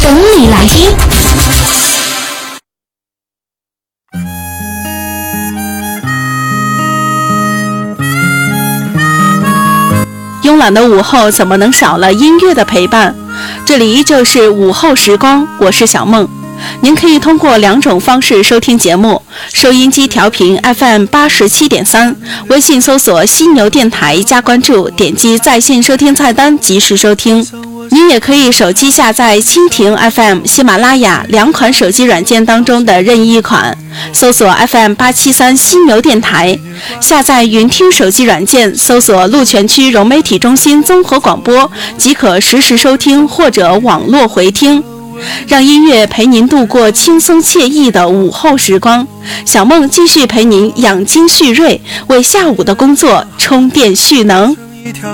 等你来听。 慵懒的午后怎么能少了音乐的陪伴？这里依旧是午后时光，我是小梦。您可以通过2种方式收听节目：收音机调频 FM87.3，微信搜索犀牛电台加关注，点击在线收听菜单及时收听。您也可以手机下载蜻蜓 FM、喜马拉雅2款手机软件当中的任意一款，搜索 FM873犀牛电台，下载云听手机软件，搜索鹿泉区融媒体中心综合广播，即可实时收听或者网络回听。让音乐陪您度过轻松惬意的午后时光，小梦继续陪您养精蓄锐，为下午的工作充电蓄能。